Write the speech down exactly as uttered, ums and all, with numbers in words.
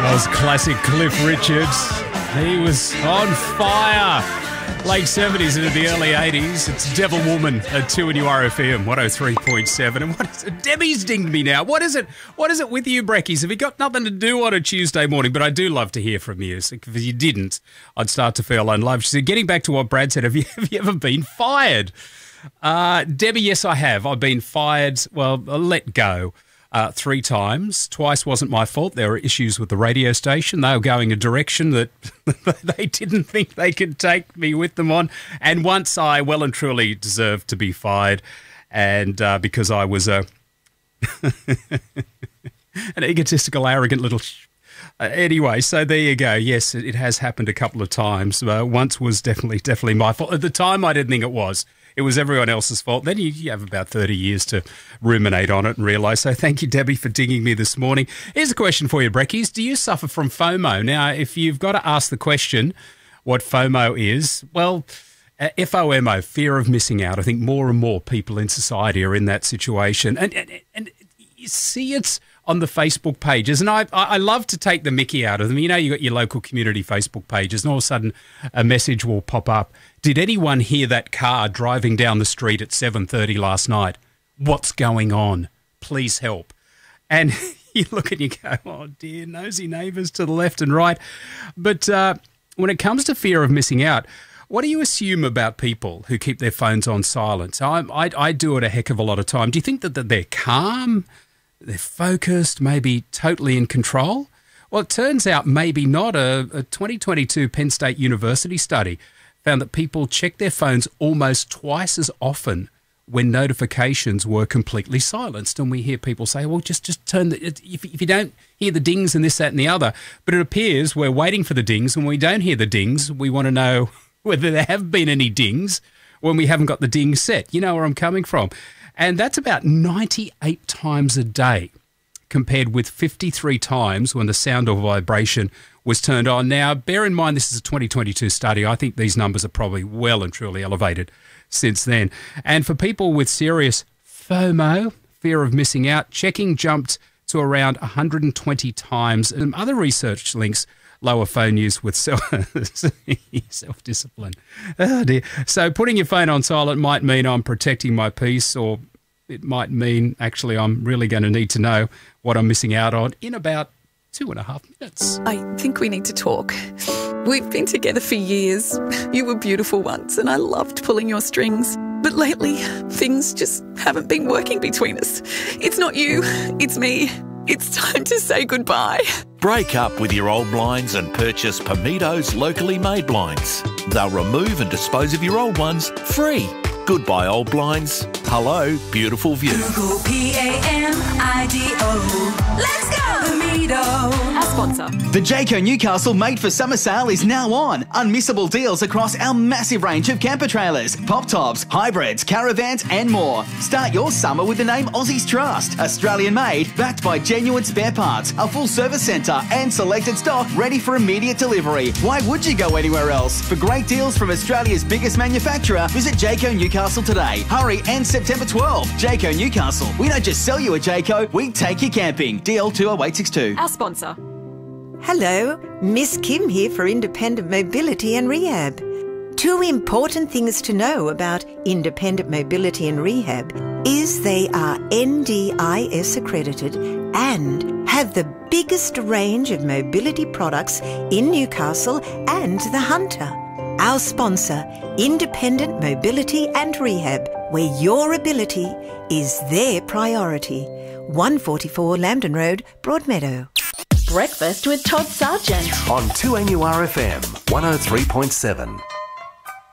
That was classic Cliff Richards. He was on fire. Late seventies into the early eighties. It's Devil Woman at two and U R F M one oh three point seven. And what is it? Debbie's dinged me now. What is it? What is it with you, Brekkies? Have you got nothing to do on a Tuesday morning? But I do love to hear from you. So if you didn't, I'd start to feel unloved. She said, getting back to what Brad said, have you, have you ever been fired? Uh, Debbie, yes, I have. I've been fired, well, let go. Uh, three times. Twice wasn't my fault. There were issues with the radio station. They were going a direction that they didn't think they could take me with them on. And once I well and truly deserved to be fired, and uh, because I was a an egotistical, arrogant little... Sh- uh, anyway, so there you go. Yes, it, it has happened a couple of times. Uh, once was definitely, definitely my fault. At the time, I didn't think it was. It was everyone else's fault. Then you, you have about thirty years to ruminate on it and realise. So thank you, Debbie, for dinging me this morning. Here's a question for you, Brekkies. Do you suffer from FOMO? Now, if you've got to ask the question what FOMO is, well, uh, F O M O, fear of missing out. I think more and more people in society are in that situation. And, and, and you see it's on the Facebook pages. And I, I love to take the mickey out of them. You know, you got your local community Facebook pages and all of a sudden a message will pop up. Did anyone hear that car driving down the street at seven thirty last night? What's going on? Please help. And you look and you go, oh dear, nosy neighbours to the left and right. But uh, when it comes to fear of missing out, what do you assume about people who keep their phones on silent? I, I, I do it a heck of a lot of time. Do you think that, that they're calm, they're focused, maybe totally in control? Well, it turns out maybe not. A, a twenty twenty-two Penn State University study found that people check their phones almost twice as often when notifications were completely silenced. And we hear people say, well, just, just turn the, if, if you don't hear the dings and this, that and the other. But it appears we're waiting for the dings, and when we don't hear the dings, we want to know whether there have been any dings when we haven't got the dings set. You know where I'm coming from. And that's about ninety-eight times a day, compared with fifty-three times when the sound or vibration was turned on. Now, bear in mind, this is a twenty twenty-two study. I think these numbers are probably well and truly elevated since then. And for people with serious FOMO, fear of missing out, checking jumped to around one hundred twenty times. And other research links lower phone use with self, self-discipline. Oh dear. So putting your phone on silent might mean I'm protecting my peace, or it might mean actually I'm really going to need to know what I'm missing out on in about two and a half minutes. I think we need to talk. We've been together for years. You were beautiful once and I loved pulling your strings. But lately, things just haven't been working between us. It's not you, it's me. It's time to say goodbye. Break up with your old blinds and purchase Pamitos locally made blinds. They'll remove and dispose of your old ones free. Goodbye, old blinds. Hello, beautiful view. Google P A M I D O. Let's go! Pamito. Our sponsor. The Jayco Newcastle Made for Summer sale is now on. Unmissable deals across our massive range of camper trailers, pop tops, hybrids, caravans and more. Start your summer with the name Aussies Trust. Australian made, backed by genuine spare parts, a full service centre and selected stock ready for immediate delivery. Why would you go anywhere else? For great deals from Australia's biggest manufacturer, visit Jayco Newcastle today. Hurry, and September twelfth. Jayco Newcastle. We don't just sell you a Jayco, we take you camping. D L two oh eight six two. Our sponsor. Hello, Miss Kim here for Independent Mobility and Rehab. Two important things to know about Independent Mobility and Rehab is they are N D I S accredited and have the biggest range of mobility products in Newcastle and the Hunter. Our sponsor, Independent Mobility and Rehab, where your ability is their priority. one forty-four Lambton Road, Broadmeadow. Breakfast with Todd Sargent on two N U R F M one oh three point seven.